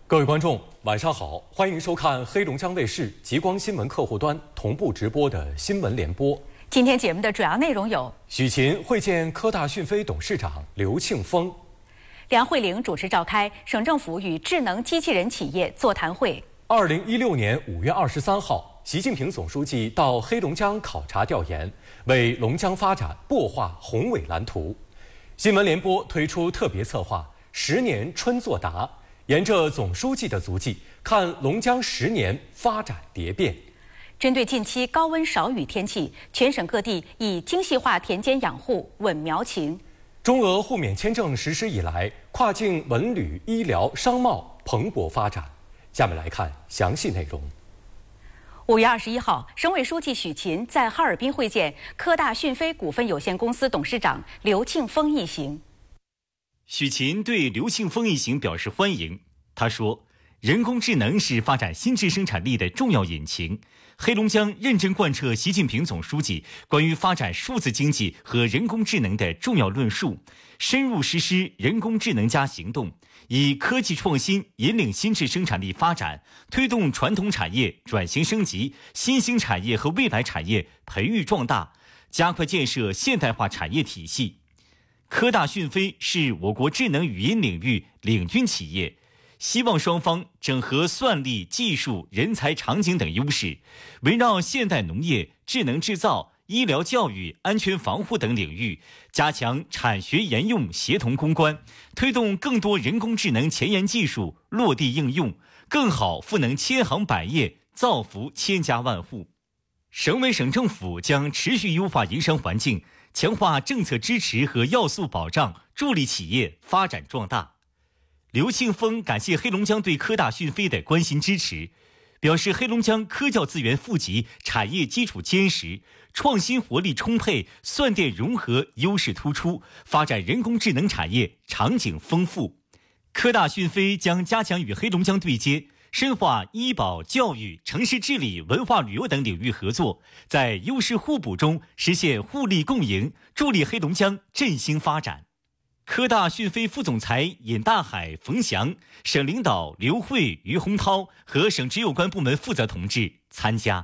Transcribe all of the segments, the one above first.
各位观众，晚上好，欢迎收看黑龙江卫视极光新闻客户端同步直播的新闻联播。 今天节目的主要内容有： 许勤会见科大讯飞董事长刘庆峰； 梁慧玲主持召开省政府与智能机器人企业座谈会。 2016年5月23号，习近平总书记到黑龙江考察调研，为龙江发展擘画宏伟蓝图。新闻联播推出特别策划10年春作答，沿着总书记的足迹，看龙江10年发展蝶变。 针对近期高温少雨天气，全省各地以精细化田间养护稳苗情。 中俄互免签证实施以来，跨境文旅、医疗、商贸蓬勃发展。下面来看详细内容。 5月21号，省委书记许勤在哈尔滨会见科大讯飞股份有限公司董事长刘庆峰一行。 许勤对刘庆峰一行表示欢迎。他说，人工智能是发展新质生产力的重要引擎。黑龙江认真贯彻习近平总书记关于发展数字经济和人工智能的重要论述，深入实施人工智能行动，以科技创新引领新质生产力发展，推动传统产业转型升级，新兴产业和未来产业培育壮大，加快建设现代化产业体系。科大讯飞是我国智能语音领域领军企业，希望双方整合算力、技术、人才、场景等优势，围绕现代农业、智能制造、医疗教育、安全防护等领域，加强产学研用协同攻关，推动更多人工智能前沿技术落地应用，更好赋能千行百业，造福千家万户。省委省政府将持续优化营商环境，强化政策支持和要素保障，助力企业发展壮大。刘庆峰感谢黑龙江对科大讯飞的关心支持，表示黑龙江科教资源富集，产业基础坚实，创新活力充沛，算电融合优势突出，发展人工智能产业场景丰富。科大讯飞将加强与黑龙江对接，深化医保、教育、城市治理、文化旅游等领域合作，在优势互补中实现互利共赢，助力黑龙江振兴发展。科大讯飞副总裁尹大海、冯翔，省领导刘慧、于洪涛和省直有关部门负责同志参加。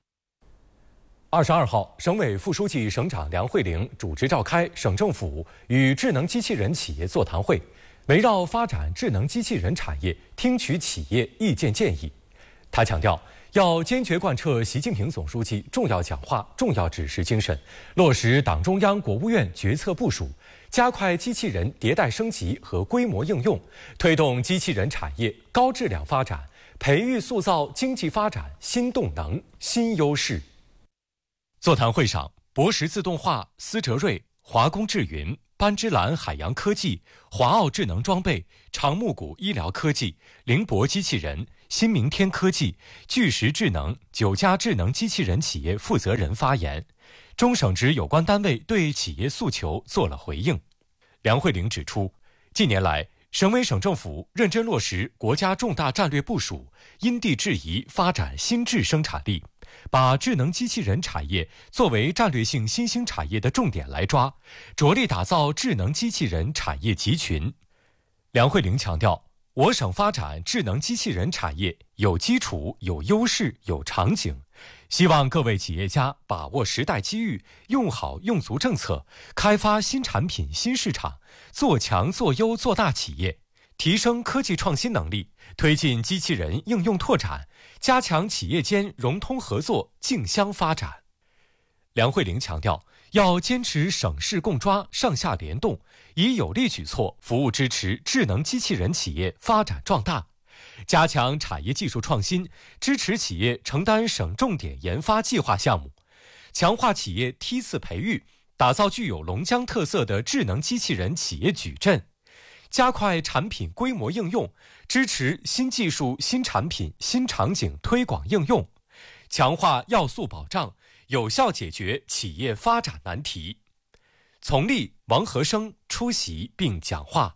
22号，省委副书记、省长梁慧玲主持召开省政府与智能机器人企业座谈会，围绕发展智能机器人产业，听取企业意见建议。他强调，要坚决贯彻习近平总书记重要讲话、重要指示精神，落实党中央、国务院决策部署，加快机器人迭代升级和规模应用，推动机器人产业高质量发展，培育塑造经济发展新动能、新优势。座谈会上，博时自动化、思哲瑞、华工智云、班芝兰海洋科技、华奥智能装备、长木谷医疗科技、灵博机器人、新明天科技、巨石智能9家智能机器人企业负责人发言，中省直有关单位对企业诉求做了回应。梁慧玲指出，近年来，省委省政府认真落实国家重大战略部署，因地制宜发展新质生产力，把智能机器人产业作为战略性新兴产业的重点来抓，着力打造智能机器人产业集群。梁慧玲强调，我省发展智能机器人产业有基础、有优势、有场景，希望各位企业家把握时代机遇，用好用足政策，开发新产品、新市场，做强做优做大企业，提升科技创新能力，推进机器人应用拓展，加强企业间融通合作、竞相发展。梁慧玲强调，要坚持省市共抓、上下联动，以有力举措服务支持智能机器人企业发展壮大，加强产业技术创新，支持企业承担省重点研发计划项目，强化企业梯次培育，打造具有龙江特色的智能机器人企业矩阵，加快产品规模应用，支持新技术、新产品、新场景推广应用，强化要素保障，有效解决企业发展难题。从立、王和生出席并讲话。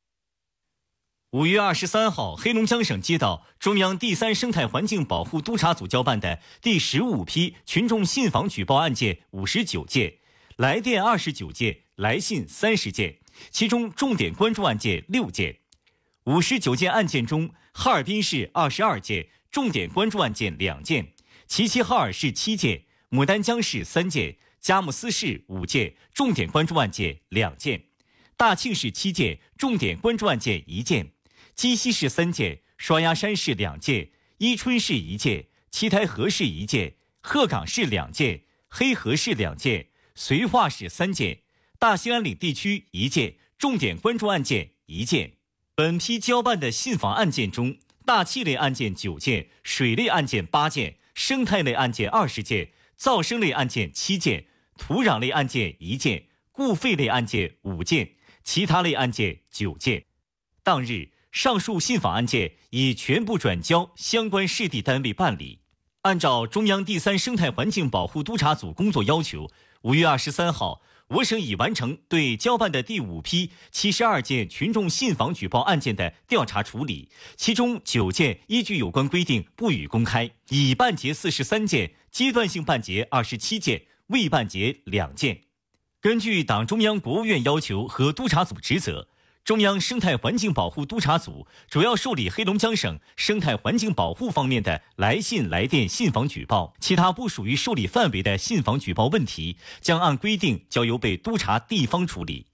5月23号，黑龙江省接到中央第3生态环境保护督察组交办的第15批群众信访举报案件59件，来电29件，来信30件，其中重点关注案件6件。 59件案件中，哈尔滨市22件，重点关注案件2件，齐齐哈尔市7件，牡丹江市3件，佳木斯市5件，重点关注案件2件，大庆市7件，重点关注案件1件，鸡西市3件，双鸭山市2件，伊春市1件，七台河市1件，鹤岗市2件，黑河市2件，绥化市3件，大兴安岭地区1件，重点关注案件1件。本批交办的信访案件中，大气类案件9件，水类案件8件，生态类案件20件，噪声类案件7件，土壤类案件1件，固废类案件5件，其他类案件9件。当日，上述信访案件已全部转交相关市地单位办理。按照中央第3生态环境保护督察组工作要求，5月23号，我省已完成对交办的第5批72件群众信访举报案件的调查处理，其中9件依据有关规定不予公开，已办结43件，阶段性办结27件，未办结2件。根据党中央、国务院要求和督察组职责，中央生态环境保护督察组主要受理黑龙江省生态环境保护方面的来信来电信访举报，其他不属于受理范围的信访举报问题，将按规定交由被督察地方处理。